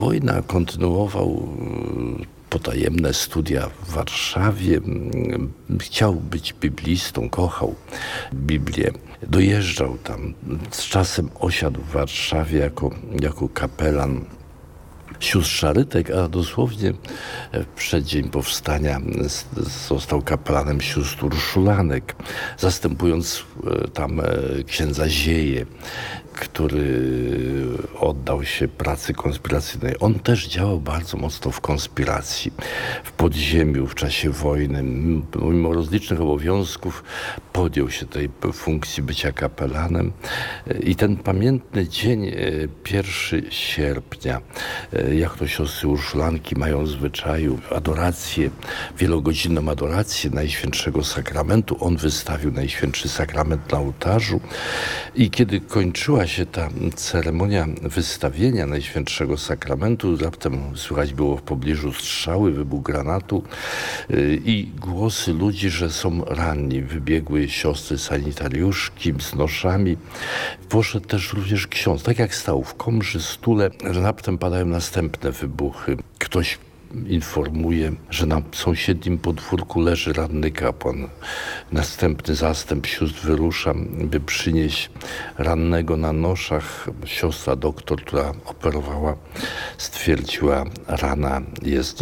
Wojna kontynuował potajemne studia w Warszawie. Chciał być biblistą, kochał Biblię. Dojeżdżał tam. Z czasem osiadł w Warszawie jako kapelan sióstr Szarytek, a dosłownie w przeddzień powstania został kapelanem sióstr Urszulanek, zastępując tam księdza Zieję, który oddał się pracy konspiracyjnej. On też działał bardzo mocno w konspiracji, w podziemiu w czasie wojny. Mimo rozlicznych obowiązków podjął się tej funkcji bycia kapelanem. I ten pamiętny dzień, 1 sierpnia, jak to siostry Urszulanki mają w zwyczaju adorację, wielogodzinną adorację Najświętszego Sakramentu. On wystawił Najświętszy Sakrament na ołtarzu i kiedy kończyła się ta ceremonia wystawienia Najświętszego Sakramentu, raptem słychać było w pobliżu strzały, wybuch granatu i głosy ludzi, że są ranni. Wybiegły siostry sanitariuszki z noszami. Poszedł też również ksiądz, tak jak stał w komży, stule. Raptem padają następne wybuchy. Ktoś informuje, że na sąsiednim podwórku leży ranny kapłan. Następny zastęp sióstr wyrusza, by przynieść rannego na noszach. Siostra doktor, która operowała, stwierdziła, rana jest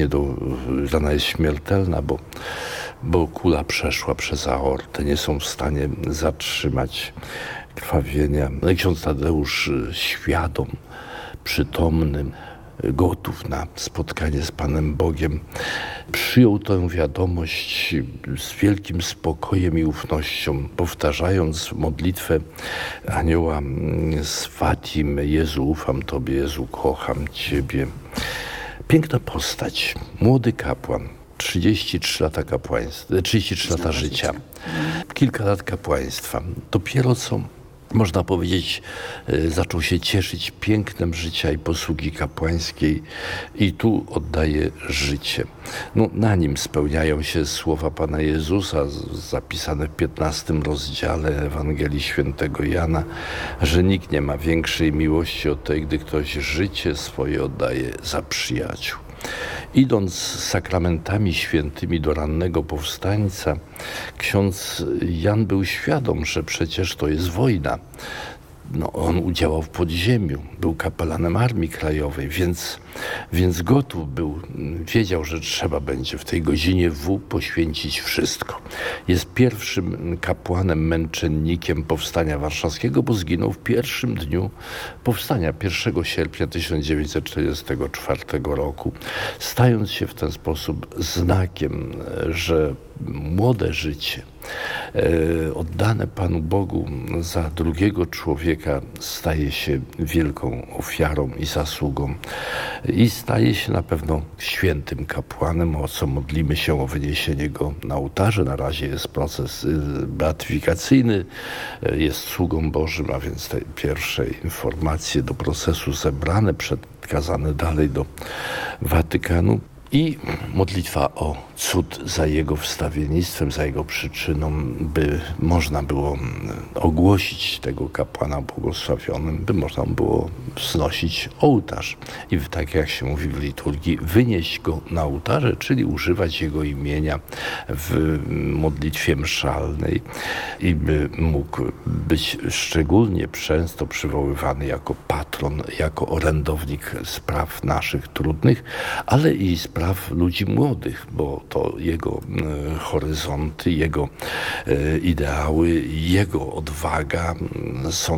śmiertelna, bo kula przeszła przez aortę. Nie są w stanie zatrzymać krwawienia. No i ksiądz Tadeusz, świadom, przytomnym, gotów na spotkanie z Panem Bogiem, przyjął tę wiadomość z wielkim spokojem i ufnością, powtarzając modlitwę anioła z Fatim: Jezu, ufam Tobie, Jezu, kocham Ciebie. Piękna postać, młody kapłan, 33 lata kapłaństwa, 33 lata życia, kilka lat kapłaństwa. Dopiero co, można powiedzieć, zaczął się cieszyć pięknem życia i posługi kapłańskiej i tu oddaje życie. Na nim spełniają się słowa Pana Jezusa zapisane w 15 rozdziale Ewangelii Świętego Jana, że nikt nie ma większej miłości od tej, gdy ktoś życie swoje oddaje za przyjaciół. Idąc sakramentami świętymi do rannego powstańca, ksiądz Jan był świadom, że przecież to jest wojna. On udziałał w podziemiu, był kapelanem Armii Krajowej, więc gotów był, wiedział, że trzeba będzie w tej godzinie W poświęcić wszystko. Jest pierwszym kapłanem, męczennikiem Powstania Warszawskiego, bo zginął w pierwszym dniu powstania, 1 sierpnia 1944 roku, stając się w ten sposób znakiem, że młode życie oddane Panu Bogu za drugiego człowieka staje się wielką ofiarą i zasługą i staje się na pewno świętym kapłanem, o co modlimy się o wyniesienie go na ołtarze. Na razie jest proces beatyfikacyjny, jest sługą Bożym, a więc te pierwsze informacje do procesu zebrane, przekazane dalej do Watykanu. I modlitwa o cud za jego wstawiennictwem, za jego przyczyną, by można było ogłosić tego kapłana błogosławionym, by można było wznosić ołtarz. I tak jak się mówi w liturgii, wynieść go na ołtarze, czyli używać jego imienia w modlitwie mszalnej i by mógł być szczególnie często przywoływany jako patron, jako orędownik spraw naszych trudnych, ale i spraw ludzi młodych, bo to jego horyzonty, jego ideały, jego odwaga są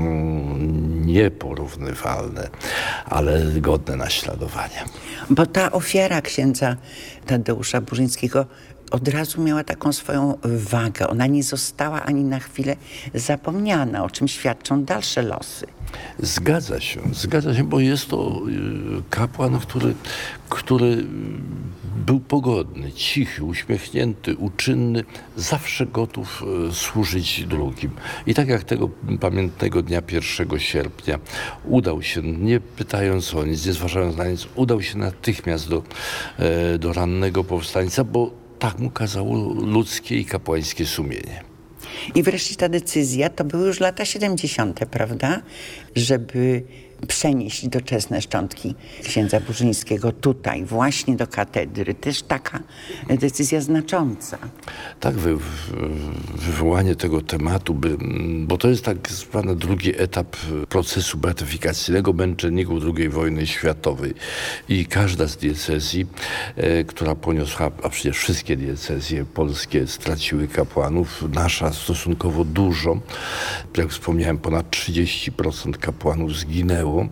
nieporównywalne, ale godne naśladowania. Bo ta ofiara księdza Tadeusza Burzyńskiego od razu miała taką swoją wagę. Ona nie została ani na chwilę zapomniana, o czym świadczą dalsze losy. Zgadza się, bo jest to kapłan, który był pogodny, cichy, uśmiechnięty, uczynny, zawsze gotów służyć drugim. I tak jak tego pamiętnego dnia 1 sierpnia udał się, nie pytając o nic, nie zważając na nic, udał się natychmiast do rannego powstańca, bo tak mu kazało ludzkie i kapłańskie sumienie. I wreszcie ta decyzja, to były już lata 70., prawda? Żeby przenieść doczesne szczątki księdza Burzyńskiego tutaj, właśnie do katedry. Też taka decyzja znacząca. Tak, wywołanie tego tematu, bo to jest tak zwany drugi etap procesu beatyfikacyjnego męczenników II wojny światowej. I każda z diecezji, która poniosła, a przecież wszystkie diecezje polskie straciły kapłanów, nasza stosunkowo dużo. Jak wspomniałem, ponad 30% kapłanów zginęło.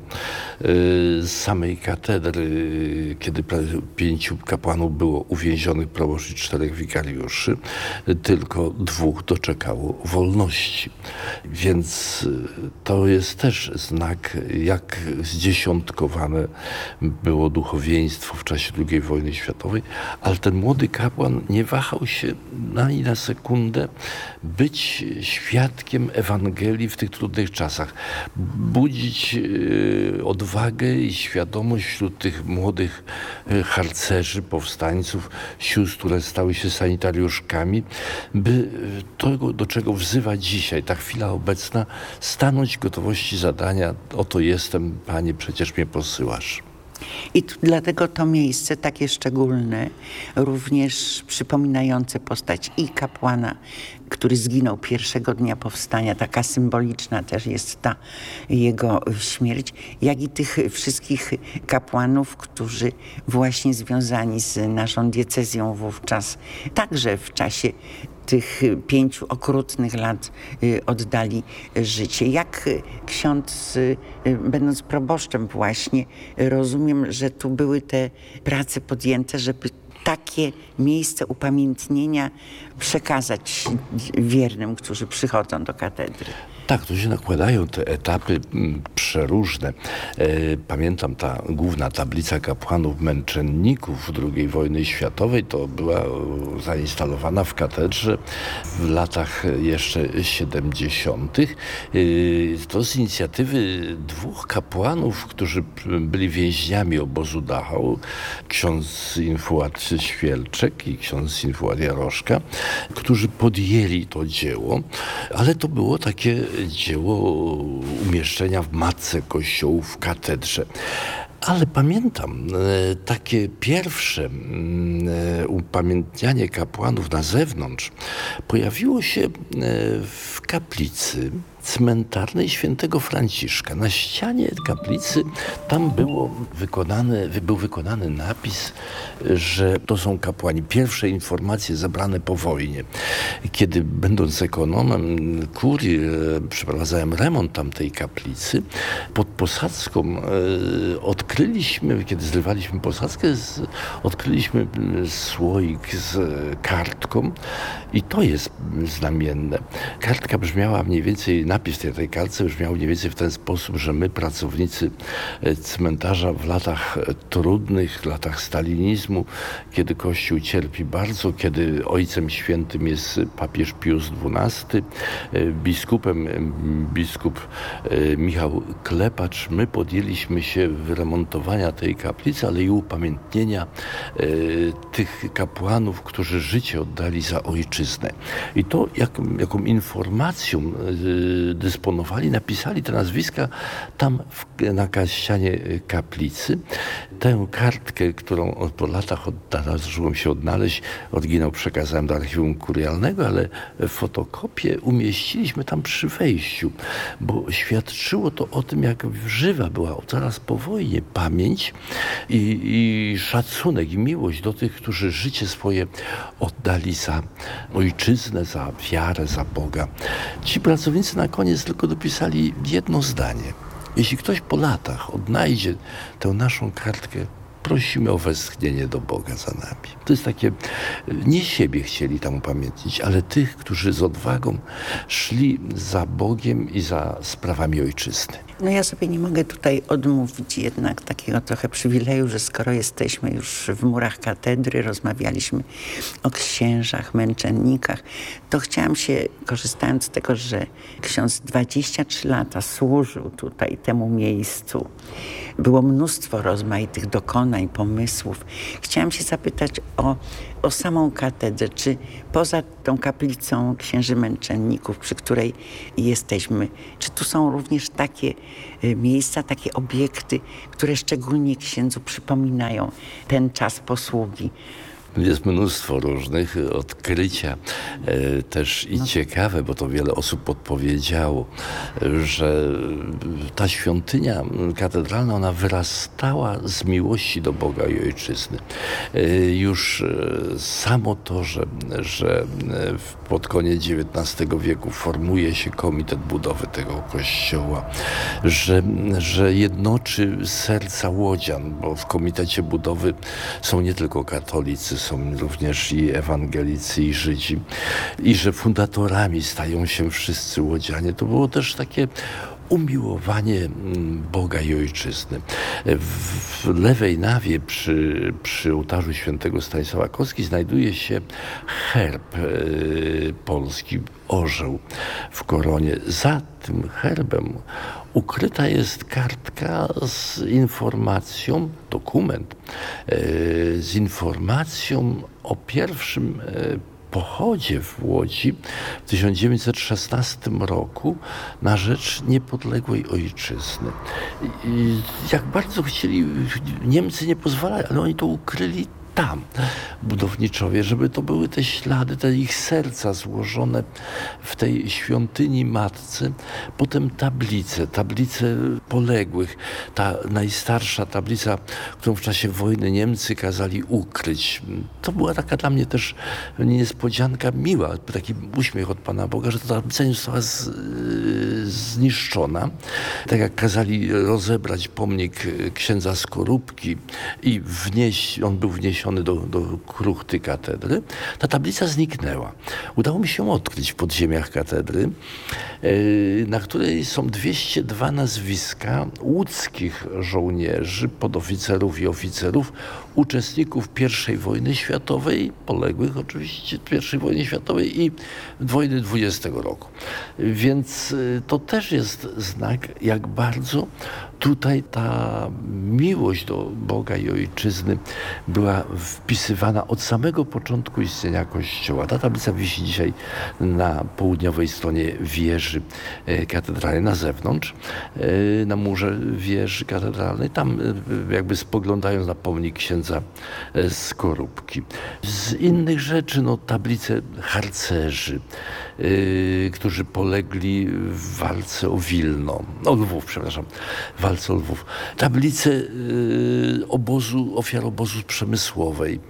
Z samej katedry, kiedy 5 kapłanów było uwięzionych, proboszcz i 4 wikariuszy, tylko 2 doczekało wolności. Więc to jest też znak, jak zdziesiątkowane było duchowieństwo w czasie II wojny światowej, ale ten młody kapłan nie wahał się ani na sekundę być świadkiem Ewangelii w tych trudnych czasach. Budzić odwagę i świadomość wśród tych młodych harcerzy, powstańców, sióstr, które stały się sanitariuszkami, by to, do czego wzywa dzisiaj ta chwila obecna, stanąć w gotowości zadania: oto jestem, Panie, przecież mnie posyłasz. I dlatego to miejsce takie szczególne, również przypominające postać i kapłana, który zginął pierwszego dnia powstania, taka symboliczna też jest ta jego śmierć, jak i tych wszystkich kapłanów, którzy właśnie związani z naszą diecezją wówczas, także w czasie tych 5 okrutnych lat oddali życie. Jak ksiądz, będąc proboszczem właśnie, rozumiem, że tu były te prace podjęte, żeby takie miejsce upamiętnienia przekazać wiernym, którzy przychodzą do katedry. Tak, tu się nakładają te etapy przeróżne. Pamiętam, ta główna tablica kapłanów męczenników II wojny światowej to była zainstalowana w katedrze w latach jeszcze 70. To z inicjatywy 2 kapłanów, którzy byli więźniami obozu Dachau, ksiądz Infułat Świerczek i ksiądz Infułat Jaroszka, którzy podjęli to dzieło, ale to było takie dzieło umieszczenia w matce kościołów w katedrze. Ale pamiętam, takie pierwsze upamiętnianie kapłanów na zewnątrz pojawiło się w kaplicy cmentarnej świętego Franciszka. Na ścianie kaplicy tam był wykonany napis, że to są kapłani. Pierwsze informacje zebrane po wojnie. Kiedy, będąc ekonomem kurii, przeprowadzałem remont tamtej kaplicy, pod posadzką odkryliśmy, kiedy zrywaliśmy posadzkę, odkryliśmy słoik z kartką i to jest znamienne. Kartka brzmiała mniej więcej, napis tej kartce brzmiał mniej więcej w ten sposób, że my, pracownicy cmentarza w latach trudnych, latach stalinizmu, kiedy Kościół cierpi bardzo, kiedy Ojcem Świętym jest papież Pius XII, biskupem biskup Michał Klepacz, my podjęliśmy się wyremontowania tej kaplicy, ale i upamiętnienia tych kapłanów, którzy życie oddali za ojczyznę. I to, jaką informacją dysponowali, napisali te nazwiska tam na ścianie kaplicy. Tę kartkę, którą po latach zdarzyło mi się odnaleźć, oryginał przekazałem do archiwum kurialnego, ale fotokopię umieściliśmy tam przy wejściu, bo świadczyło to o tym, jak żywa była zaraz po wojnie pamięć i szacunek i miłość do tych, którzy życie swoje oddali za ojczyznę, za wiarę, za Boga. Ci pracownicy na koniec tylko dopisali jedno zdanie. Jeśli ktoś po latach odnajdzie tę naszą kartkę, prosimy o westchnienie do Boga za nami. To jest takie, nie siebie chcieli tam upamiętnić, ale tych, którzy z odwagą szli za Bogiem i za sprawami ojczyzny. No ja sobie nie mogę tutaj odmówić jednak takiego trochę przywileju, że skoro jesteśmy już w murach katedry, rozmawialiśmy o księżach, męczennikach, to chciałam się, korzystając z tego, że ksiądz 23 lata służył tutaj temu miejscu, było mnóstwo rozmaitych dokonań, przekonań, pomysłów. Chciałam się zapytać o samą katedrę. Czy poza tą kaplicą księży męczenników, przy której jesteśmy, czy tu są również takie miejsca, takie obiekty, które szczególnie księdzu przypominają ten czas posługi? Jest mnóstwo różnych odkrycia, też i ciekawe, bo to wiele osób podpowiedziało, że ta świątynia katedralna, ona wyrastała z miłości do Boga i Ojczyzny. Już samo to, że pod koniec XIX wieku formuje się komitet budowy tego kościoła, że jednoczy serca łodzian, bo w komitecie budowy są nie tylko katolicy, są również i ewangelicy, i Żydzi, i że fundatorami stają się wszyscy łodzianie. To było też takie umiłowanie Boga i Ojczyzny. W lewej nawie przy ołtarzu świętego Stanisława Kostki znajduje się herb polski, orzeł w koronie. Za tym herbem ukryta jest kartka z informacją, dokument z informacją o pierwszym pochodzie w Łodzi w 1916 roku na rzecz niepodległej ojczyzny. I jak bardzo chcieli, Niemcy nie pozwalali, ale oni to ukryli tam, budowniczowie, żeby to były te ślady, te ich serca złożone w tej świątyni matce. Potem tablice poległych. Ta najstarsza tablica, którą w czasie wojny Niemcy kazali ukryć. To była taka dla mnie też niespodzianka miła, taki uśmiech od Pana Boga, że ta tablica nie została zniszczona. Tak jak kazali rozebrać pomnik księdza Skorupki i on był wniesiony do kruchty katedry, ta tablica zniknęła. Udało mi się ją odkryć w podziemiach katedry, na której są 202 nazwiska łódzkich żołnierzy, podoficerów i oficerów, uczestników I wojny światowej, poległych oczywiście w I wojnie światowej i wojny 20 roku. Więc to też jest znak, jak bardzo tutaj ta miłość do Boga i Ojczyzny była wpisywana od samego początku istnienia Kościoła. Ta tablica wisi dzisiaj na południowej stronie wieży katedralnej, na zewnątrz, na murze wieży katedralnej, tam jakby spoglądając na pomnik księdza Skorupki. Z innych rzeczy, tablice harcerzy, którzy polegli w walce o Wilno, w walce o Lwów. Tablice ofiar obozu przemysłowej.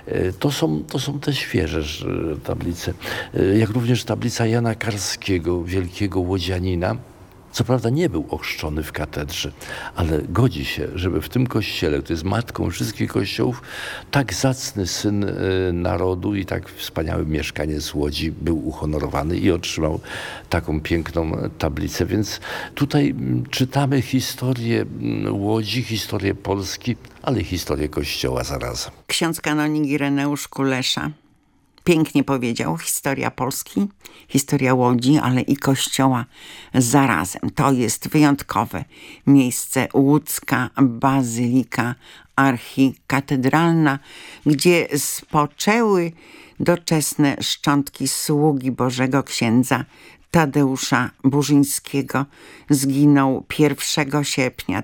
To są te świeże tablice. Jak również tablica Jana Karskiego, wielkiego łodzianina. Co prawda nie był ochrzczony w katedrze, ale godzi się, żeby w tym kościele, który jest matką wszystkich kościołów, tak zacny syn narodu i tak wspaniały mieszkaniec Łodzi był uhonorowany i otrzymał taką piękną tablicę. Więc tutaj czytamy historię Łodzi, historię Polski, ale i historię Kościoła zarazem. Ksiądz kanonik Ireneusz Kulesza pięknie powiedział: historia Polski, historia Łodzi, ale i Kościoła zarazem. To jest wyjątkowe miejsce, łódzka bazylika archikatedralna, gdzie spoczęły doczesne szczątki sługi Bożego księdza Tadeusza Burzyńskiego. Zginął 1 sierpnia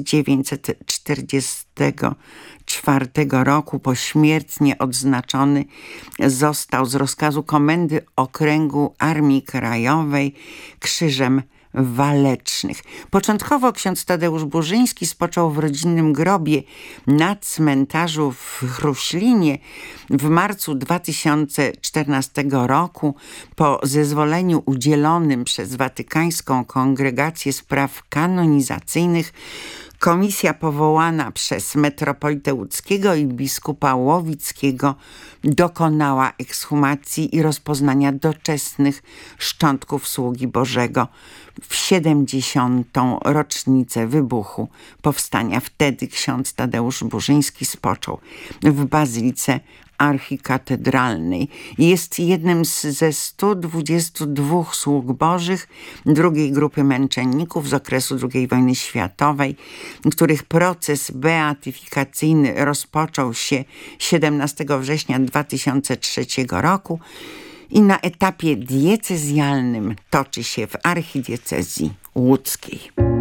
1944 roku. Pośmiertnie odznaczony został z rozkazu Komendy Okręgu Armii Krajowej Krzyżem Walecznych. Początkowo ksiądz Tadeusz Burzyński spoczął w rodzinnym grobie na cmentarzu w Chruślinie. W marcu 2014 roku po zezwoleniu udzielonym przez Watykańską Kongregację Spraw Kanonizacyjnych komisja powołana przez metropolitę łódzkiego i biskupa łowickiego dokonała ekshumacji i rozpoznania doczesnych szczątków sługi Bożego w 70. rocznicę wybuchu powstania. Wtedy ksiądz Tadeusz Burzyński spoczął w bazylice archikatedralnej. Jest jednym ze 122 sług bożych drugiej grupy męczenników z okresu II wojny światowej, których proces beatyfikacyjny rozpoczął się 17 września 2003 roku i na etapie diecezjalnym toczy się w archidiecezji łódzkiej.